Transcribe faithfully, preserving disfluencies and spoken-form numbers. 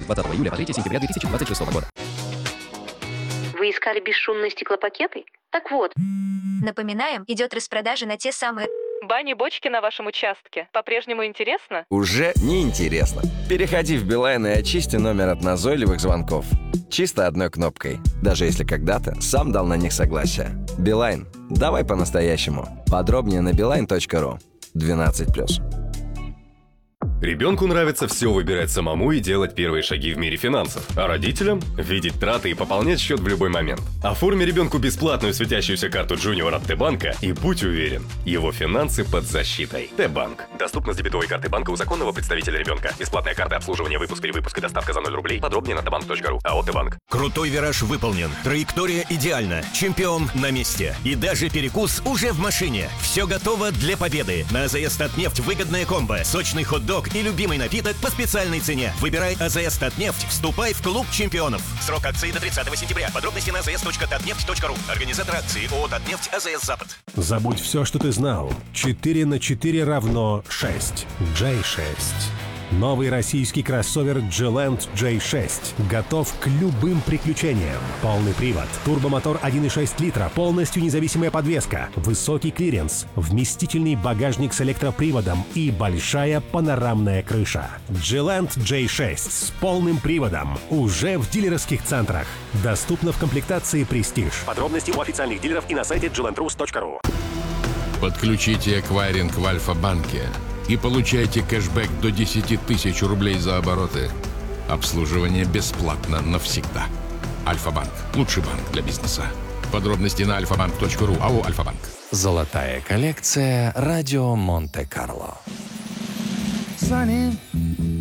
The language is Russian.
двадцатого июля по третьего сентября две тысячи двадцать шестого года. Вы искали бесшумные стеклопакеты? Так вот. Напоминаем, идет распродажа на те самые... Бани-бочки на вашем участке. По-прежнему интересно? Уже не интересно. Переходи в Билайн и очисти номер от назойливых звонков. Чисто одной кнопкой. Даже если когда-то сам дал на них согласие. Билайн. Давай по-настоящему. Подробнее на билайн точка ру. двенадцать плюс. Ребенку нравится все выбирать самому и делать первые шаги в мире финансов, а родителям – видеть траты и пополнять счет в любой момент. Оформи ребенку бесплатную светящуюся карту Junior от Т-банка и будь уверен, его финансы под защитой. Т-банк. Доступно с дебетовой карты банка у законного представителя ребенка. Бесплатная карта обслуживания, выпуск, перевыпуск и доставка за ноль рублей. Подробнее на тэбанк точка ру. АО Т-банк. Крутой вираж выполнен, траектория идеальна, чемпион на месте. И даже перекус уже в машине. Все готово для победы. На АЗС Татнефть выгодная комбо, сочный хот-дог и любимый напиток по специальной цене. Выбирай АЗС Татнефть, вступай в клуб чемпионов. Срок акции до тридцатого сентября. Подробности на эй зэ эс точка татнефть точка ру. Организатор акции ООО «Татнефть», АЗС «Запад». Забудь все, что ты знал. четыре на четыре равно шесть. джей шесть. Новый российский кроссовер G-Land джей шесть готов к любым приключениям. Полный привод, турбомотор один и шесть литра, полностью независимая подвеска, высокий клиренс, вместительный багажник с электроприводом и большая панорамная крыша. G-Land джей шесть с полным приводом уже в дилерских центрах. Доступно в комплектации Prestige. Подробности у официальных дилеров и на сайте джи ленд рус точка ру. Подключите эквайринг в Альфа-банке и получайте кэшбэк до десять тысяч рублей за обороты. Обслуживание бесплатно навсегда. Альфа-банк. Лучший банк для бизнеса. Подробности на альфа банк точка ру. АО «Альфа-банк». Золотая коллекция «Радио Монте-Карло». Sunny